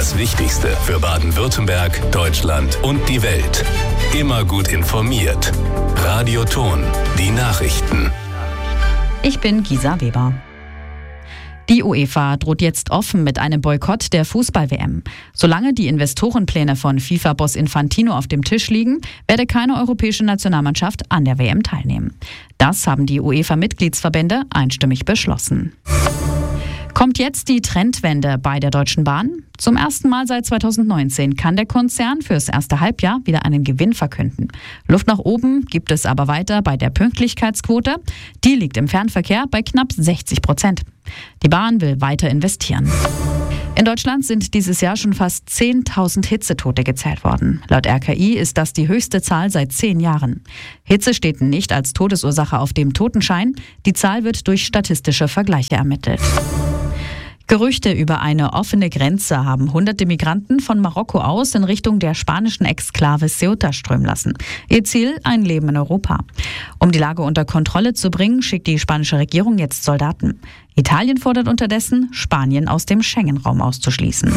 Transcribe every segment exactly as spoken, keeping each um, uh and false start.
Das Wichtigste für Baden-Württemberg, Deutschland und die Welt. Immer gut informiert. Radio Ton, die Nachrichten. Ich bin Gisa Weber. Die UEFA droht jetzt offen mit einem Boykott der Fußball-W M. Solange die Investorenpläne von FIFA-Boss Infantino auf dem Tisch liegen, werde keine europäische Nationalmannschaft an der W M teilnehmen. Das haben die UEFA-Mitgliedsverbände einstimmig beschlossen. Kommt jetzt die Trendwende bei der Deutschen Bahn? Zum ersten Mal seit zweitausendneunzehn kann der Konzern fürs erste Halbjahr wieder einen Gewinn verkünden. Luft nach oben gibt es aber weiter bei der Pünktlichkeitsquote. Die liegt im Fernverkehr bei knapp sechzig Prozent. Die Bahn will weiter investieren. In Deutschland sind dieses Jahr schon fast zehntausend Hitzetote gezählt worden. Laut R K I ist das die höchste Zahl seit zehn Jahren. Hitze steht nicht als Todesursache auf dem Totenschein. Die Zahl wird durch statistische Vergleiche ermittelt. Gerüchte über eine offene Grenze haben hunderte Migranten von Marokko aus in Richtung der spanischen Exklave Ceuta strömen lassen. Ihr Ziel, ein Leben in Europa. Um die Lage unter Kontrolle zu bringen, schickt die spanische Regierung jetzt Soldaten. Italien fordert unterdessen, Spanien aus dem Schengen-Raum auszuschließen.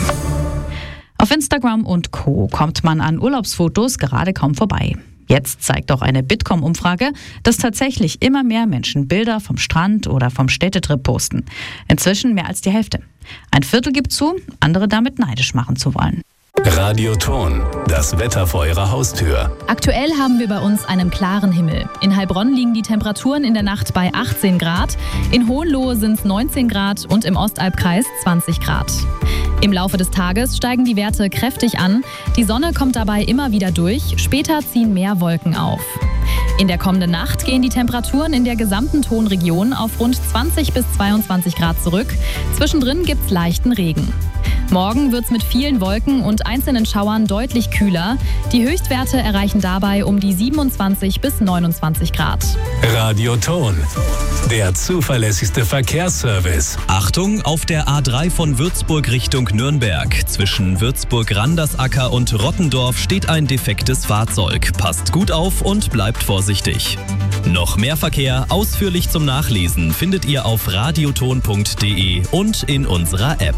Auf Instagram und Co. kommt man an Urlaubsfotos gerade kaum vorbei. Jetzt zeigt auch eine Bitkom-Umfrage, dass tatsächlich immer mehr Menschen Bilder vom Strand oder vom Städtetrip posten. Inzwischen mehr als die Hälfte. Ein Viertel gibt zu, andere damit neidisch machen zu wollen. Radio Ton, das Wetter vor Ihrer Haustür. Aktuell haben wir bei uns einen klaren Himmel. In Heilbronn liegen die Temperaturen in der Nacht bei achtzehn Grad, in Hohenlohe sind es neunzehn Grad und im Ostalbkreis zwanzig Grad. Im Laufe des Tages steigen die Werte kräftig an, die Sonne kommt dabei immer wieder durch, später ziehen mehr Wolken auf. In der kommenden Nacht gehen die Temperaturen in der gesamten Tonregion auf rund zwanzig bis zweiundzwanzig Grad zurück, zwischendrin gibt's leichten Regen. Morgen wird's mit vielen Wolken und einzelnen Schauern deutlich kühler. Die Höchstwerte erreichen dabei um die siebenundzwanzig bis neunundzwanzig Grad. Radio Ton, der zuverlässigste Verkehrsservice. Achtung, auf der A drei von Würzburg Richtung Nürnberg. Zwischen Würzburg-Randersacker und Rottendorf steht ein defektes Fahrzeug. Passt gut auf und bleibt vorsichtig. Noch mehr Verkehr ausführlich zum Nachlesen findet ihr auf radioton punkt de und in unserer App.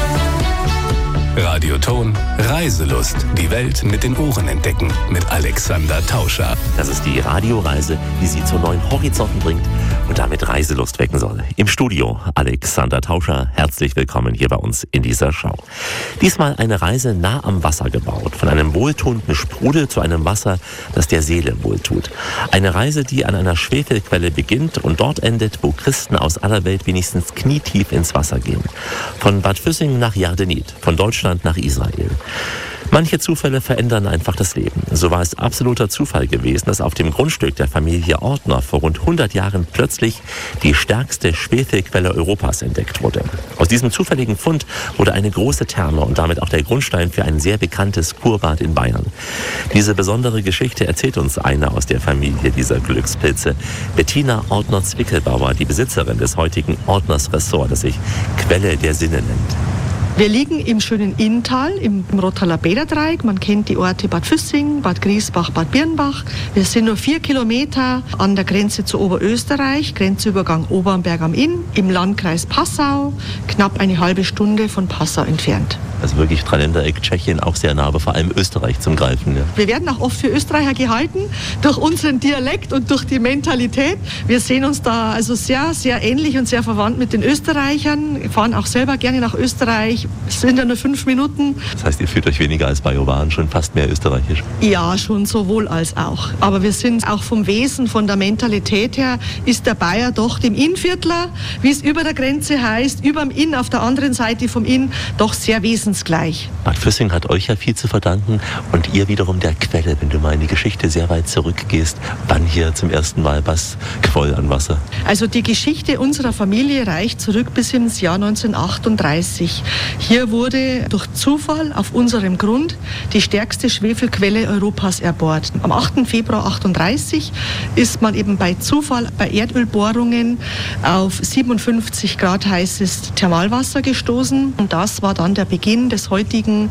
Radio Ton, Reiselust. Die Welt mit den Ohren entdecken. Mit Alexander Tauscher. Das ist die Radioreise, die Sie zu neuen Horizonten bringt und damit Reiselust wecken soll. Im Studio Alexander Tauscher. Herzlich willkommen hier bei uns in dieser Show. Diesmal eine Reise nah am Wasser gebaut. Von einem wohltuenden Sprudel zu einem Wasser, das der Seele wohltut. Eine Reise, die an einer Schwefelquelle beginnt und dort endet, wo Christen aus aller Welt wenigstens knietief ins Wasser gehen. Von Bad Füssing nach Jardenit, von Deutschland nach Israel. Manche Zufälle verändern einfach das Leben. So war es absoluter Zufall gewesen, dass auf dem Grundstück der Familie Ortner vor rund hundert Jahren plötzlich die stärkste Schwefelquelle Europas entdeckt wurde. Aus diesem zufälligen Fund wurde eine große Therme und damit auch der Grundstein für ein sehr bekanntes Kurbad in Bayern. Diese besondere Geschichte erzählt uns eine aus der Familie dieser Glückspilze. Bettina Ortner-Zwickelbauer, die Besitzerin des heutigen Ortners Ressort, das sich Quelle der Sinne nennt. Wir liegen im schönen Inntal, im Rottaler Bäderdreieck. Man kennt die Orte Bad Füssing, Bad Griesbach, Bad Birnbach. Wir sind nur vier Kilometer an der Grenze zu Oberösterreich, Grenzübergang Obernberg am Inn, im Landkreis Passau, knapp eine halbe Stunde von Passau entfernt. Also wirklich Dreiländereck, Tschechien auch sehr nah, aber vor allem Österreich zum Greifen. Ja. Wir werden auch oft für Österreicher gehalten, durch unseren Dialekt und durch die Mentalität. Wir sehen uns da also sehr, sehr ähnlich und sehr verwandt mit den Österreichern. Wir fahren auch selber gerne nach Österreich. Es sind ja nur fünf Minuten. Das heißt, ihr fühlt euch weniger als Bajoran, schon fast mehr österreichisch? Ja, schon sowohl als auch. Aber wir sind auch vom Wesen, von der Mentalität her, ist der Bayer doch dem Innviertler, wie es über der Grenze heißt, über dem Inn, auf der anderen Seite vom Inn, doch sehr wesensgleich. Bad Füssing hat euch ja viel zu verdanken und ihr wiederum der Quelle, wenn du mal in die Geschichte sehr weit zurückgehst, wann hier zum ersten Mal was quoll an Wasser? Also die Geschichte unserer Familie reicht zurück bis ins Jahr neunzehnhundertachtunddreißig. Hier wurde durch Zufall auf unserem Grund die stärkste Schwefelquelle Europas erbohrt. Am achten Februar achtunddreißig ist man eben bei Zufall bei Erdölbohrungen auf siebenundfünfzig Grad heißes Thermalwasser gestoßen. Und das war dann der Beginn des heutigen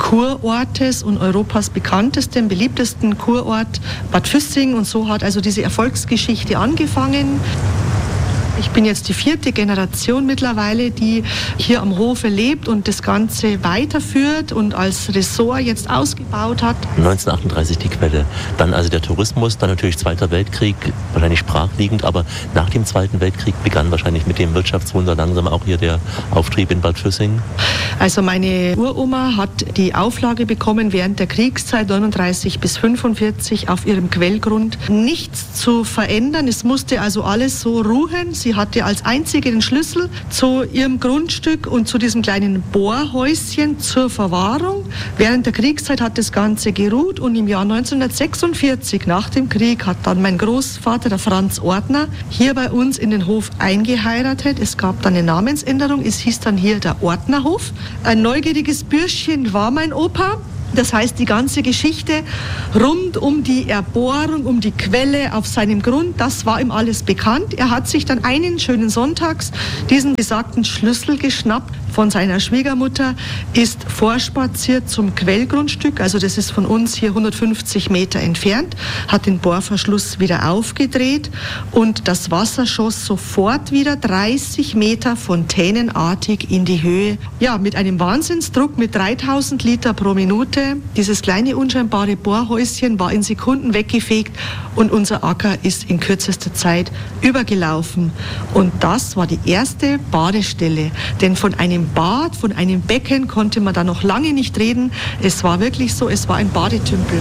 Kurortes und Europas bekanntesten, beliebtesten Kurort Bad Füssing. Und so hat also diese Erfolgsgeschichte angefangen. Ich bin jetzt die vierte Generation mittlerweile, die hier am Hofe lebt und das Ganze weiterführt und als Ressort jetzt ausgebaut hat. neunzehnhundertachtunddreißig die Quelle. Dann also der Tourismus, dann natürlich Zweiter Weltkrieg, wahrscheinlich brachliegend, aber nach dem Zweiten Weltkrieg begann wahrscheinlich mit dem Wirtschaftswunder langsam auch hier der Auftrieb in Bad Füssing. Also meine Uroma hat die Auflage bekommen, während der Kriegszeit neununddreißig bis fünfundvierzig auf ihrem Quellgrund nichts zu verändern. Es musste also alles so ruhen. Sie hatte als einzige den Schlüssel zu ihrem Grundstück und zu diesem kleinen Bohrhäuschen zur Verwahrung. Während der Kriegszeit hat das Ganze geruht und im Jahr neunzehnhundertsechsundvierzig, nach dem Krieg, hat dann mein Großvater, der Franz Ortner, hier bei uns in den Hof eingeheiratet. Es gab dann eine Namensänderung. Es hieß dann hier der Ortnerhof. Ein neugieriges Bürschchen war mein Opa. Das heißt, die ganze Geschichte rund um die Erbohrung, um die Quelle auf seinem Grund, das war ihm alles bekannt. Er hat sich dann einen schönen Sonntags diesen besagten Schlüssel geschnappt von seiner Schwiegermutter, ist vorspaziert zum Quellgrundstück, also das ist von uns hier hundertfünfzig Meter entfernt, hat den Bohrverschluss wieder aufgedreht und das Wasser schoss sofort wieder dreißig Meter fontänenartig in die Höhe. Ja, mit einem Wahnsinnsdruck mit dreitausend Liter pro Minute. Dieses kleine unscheinbare Bohrhäuschen war in Sekunden weggefegt und unser Acker ist in kürzester Zeit übergelaufen. Und das war die erste Badestelle, denn von einem Bad, von einem Becken konnte man da noch lange nicht reden. Es war wirklich so, es war ein Badetümpel.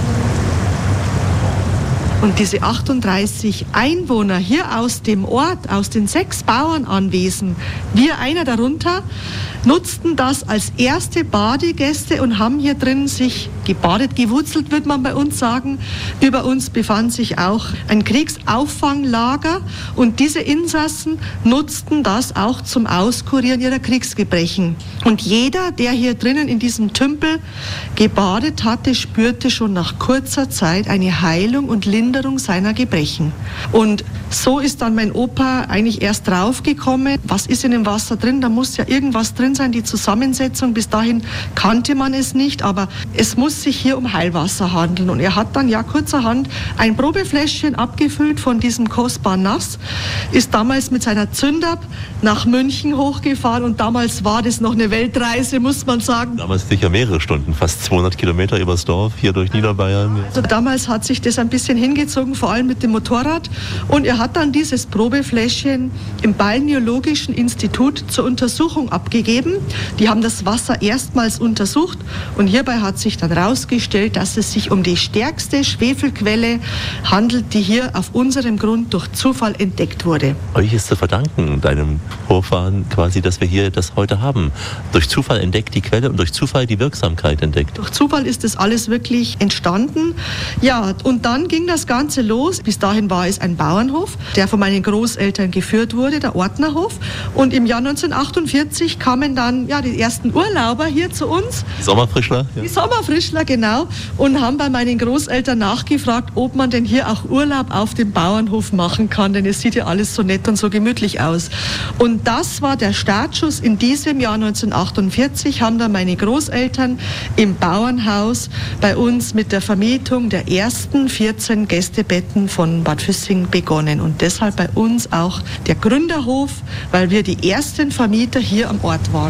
Und diese achtunddreißig Einwohner hier aus dem Ort, aus den sechs Bauernanwesen, wir einer darunter, nutzten das als erste Badegäste und haben hier drin sich gebadet, gewurzelt, würde man bei uns sagen. Über uns befand sich auch ein Kriegsauffanglager und diese Insassen nutzten das auch zum Auskurieren ihrer Kriegsgebrechen. Und jeder, der hier drinnen in diesem Tümpel gebadet hatte, spürte schon nach kurzer Zeit eine Heilung und Linderung seiner Gebrechen. Und so ist dann mein Opa eigentlich erst draufgekommen, was ist in dem Wasser drin, da muss ja irgendwas drin sein, die Zusammensetzung, bis dahin kannte man es nicht, aber es muss sich hier um Heilwasser handeln und er hat dann ja kurzerhand ein Probefläschchen abgefüllt von diesem kostbaren Nass, ist damals mit seiner Zündab nach München hochgefahren und damals war das noch eine Weltreise, muss man sagen. Damals sicher mehrere Stunden, fast zweihundert Kilometer übers Dorf, hier durch Niederbayern. Also damals hat sich das ein bisschen hingezogen, vor allem mit dem Motorrad und er hat dann dieses Probefläschchen im Balneologischen Institut zur Untersuchung abgegeben. Die haben das Wasser erstmals untersucht und hierbei hat sich dann herausgestellt, dass es sich um die stärkste Schwefelquelle handelt, die hier auf unserem Grund durch Zufall entdeckt wurde. Euch ist zu verdanken, deinem Vorfahren quasi, dass wir hier das heute haben. Durch Zufall entdeckt die Quelle und durch Zufall die Wirksamkeit entdeckt. Durch Zufall ist das alles wirklich entstanden. Ja, und dann ging das Ganze los. Bis dahin war es ein Bauernhof, der von meinen Großeltern geführt wurde, der Ortnerhof. Und im Jahr neunzehnhundertachtundvierzig kamen dann ja, die ersten Urlauber hier zu uns. Die Sommerfrischler? Ja. Die Sommerfrischler, genau. Und haben bei meinen Großeltern nachgefragt, ob man denn hier auch Urlaub auf dem Bauernhof machen kann, denn es sieht ja alles so nett und so gemütlich aus. Und das war der Startschuss. In diesem Jahr neunzehnhundertachtundvierzig haben dann meine Großeltern im Bauernhaus bei uns mit der Vermietung der ersten vierzehn Gästebetten von Bad Füssing begonnen. Und deshalb bei uns auch der Gründerhof, weil wir die ersten Vermieter hier am Ort waren.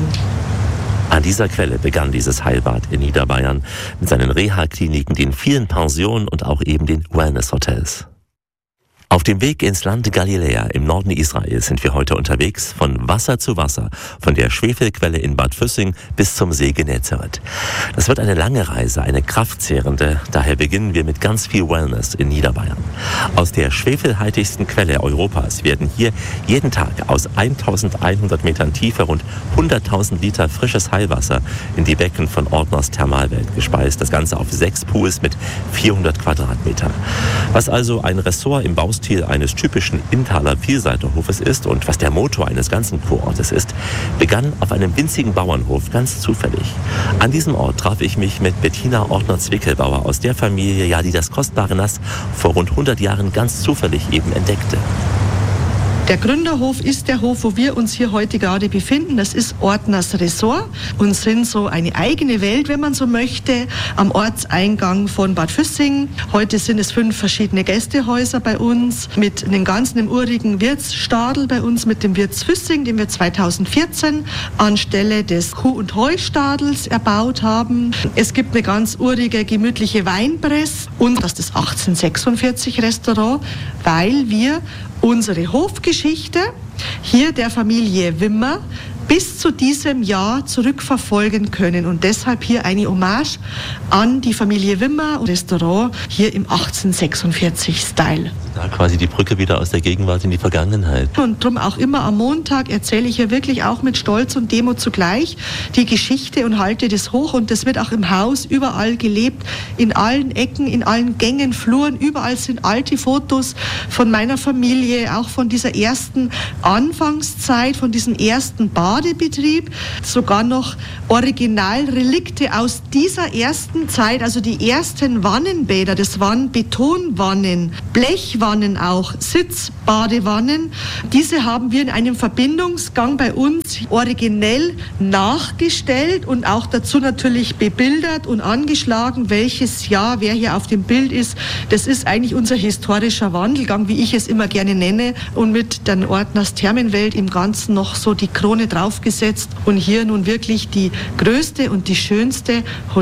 An dieser Quelle begann dieses Heilbad in Niederbayern mit seinen Reha-Kliniken, den vielen Pensionen und auch eben den Wellness-Hotels. Auf dem Weg ins Land Galiläa im Norden Israels sind wir heute unterwegs, von Wasser zu Wasser, von der Schwefelquelle in Bad Füssing bis zum See Genezareth. Das wird eine lange Reise, eine kraftzehrende, daher beginnen wir mit ganz viel Wellness in Niederbayern. Aus der schwefelhaltigsten Quelle Europas werden hier jeden Tag aus eintausendeinhundert Metern Tiefe rund hunderttausend Liter frisches Heilwasser in die Becken von Ortners Thermalwelt gespeist. Das Ganze auf sechs Pools mit vierhundert Quadratmeter. Was also ein Ressort im Baustil eines typischen Inntaler Vielseiterhofes ist und was der Motor eines ganzen Kurortes ist, begann auf einem winzigen Bauernhof ganz zufällig. An diesem Ort traf ich mich mit Bettina Ortner-Zwickelbauer aus der Familie, ja, die das kostbare Nass vor rund hundert Jahren ganz zufällig eben entdeckte. Der Gründerhof ist der Hof, wo wir uns hier heute gerade befinden. Das ist Ortners Ressort und sind so eine eigene Welt, wenn man so möchte, am Ortseingang von Bad Füssing. Heute sind es fünf verschiedene Gästehäuser bei uns mit einem ganzen im urigen Wirtsstadel bei uns, mit dem Wirts Füssing, den wir zweitausendvierzehn anstelle des Kuh- und Heustadels erbaut haben. Es gibt eine ganz urige, gemütliche Weinpress und das ist das achtzehnhundertsechsundvierzig Restaurant, weil wir unsere Hofgeschichte hier der Familie Wimmer bis zu diesem Jahr zurückverfolgen können und deshalb hier eine Hommage an die Familie Wimmer, Restaurant hier im achtzehnhundertsechsundvierzig-Style. Da quasi die Brücke wieder aus der Gegenwart in die Vergangenheit. Und darum auch immer am Montag erzähle ich hier wirklich auch mit Stolz und Demut zugleich die Geschichte und halte das hoch und das wird auch im Haus überall gelebt, in allen Ecken, in allen Gängen, Fluren, überall sind alte Fotos von meiner Familie, auch von dieser ersten Anfangszeit, von diesem ersten Badebetrieb, sogar noch Originalrelikte aus dieser ersten Zeit, also die ersten Wannenbäder, das waren Betonwannen, Blechwannen, auch Sitzbadewannen. Diese haben wir in einem Verbindungsgang bei uns originell nachgestellt und auch dazu natürlich bebildert und angeschlagen, welches Jahr, wer hier auf dem Bild ist. Das ist eigentlich unser historischer Wandelgang, wie ich es immer gerne nenne, und mit der Ortners Thermenwelt im Ganzen noch so die Krone draufgesetzt und hier nun wirklich die größte und die schönste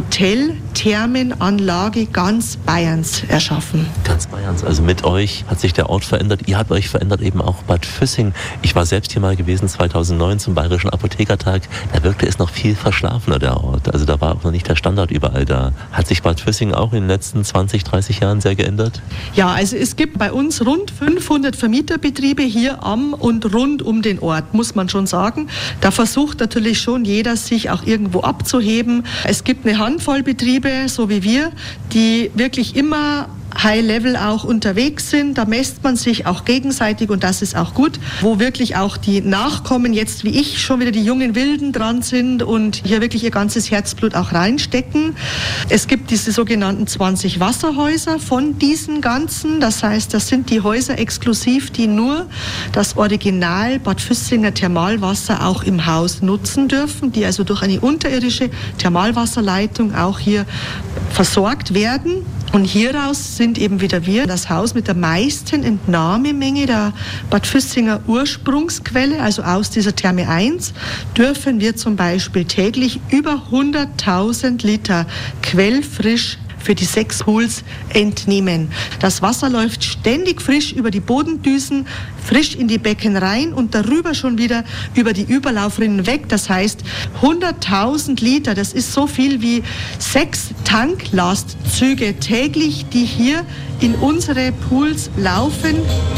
Hotel-Thermenanlage ganz Bayerns erschaffen. Ganz Bayerns, also mit euch hat sich der Ort verändert. Ihr habt euch verändert, eben auch Bad Füssing. Ich war selbst hier mal gewesen zweitausendneun zum Bayerischen Apothekertag. Da wirkte es noch viel verschlafener, der Ort. Also da war auch noch nicht der Standard überall da. Hat sich Bad Füssing auch in den letzten zwanzig, dreißig Jahren sehr geändert? Ja, also es gibt bei uns rund fünfhundert Vermieterbetriebe hier am und rund um den Ort, muss man schon sagen. Da versucht natürlich schon jeder, sich auch irgendwo abzuheben. Es gibt eine Handvoll Betriebe, so wie wir, die wirklich immer High-Level auch unterwegs sind. Da messt man sich auch gegenseitig und das ist auch gut, wo wirklich auch die Nachkommen jetzt wie ich schon wieder die jungen Wilden dran sind und hier wirklich ihr ganzes Herzblut auch reinstecken. Es gibt diese sogenannten zwanzig Wasserhäuser von diesen ganzen. Das heißt, das sind die Häuser exklusiv, die nur das Original Bad Füssinger Thermalwasser auch im Haus nutzen dürfen, die also durch eine unterirdische Thermalwasserleitung auch hier versorgt werden. Und hieraus sind eben wieder wir das Haus mit der meisten Entnahmemenge der Bad Füssinger Ursprungsquelle, also aus dieser Therme eins, dürfen wir zum Beispiel täglich über hunderttausend Liter quellfrisch für die sechs Pools entnehmen. Das Wasser läuft ständig frisch über die Bodendüsen, frisch in die Becken rein und darüber schon wieder über die Überlaufrinnen weg. Das heißt, hunderttausend Liter, das ist so viel wie sechs Tanklastzüge täglich, die hier in unsere Pools laufen.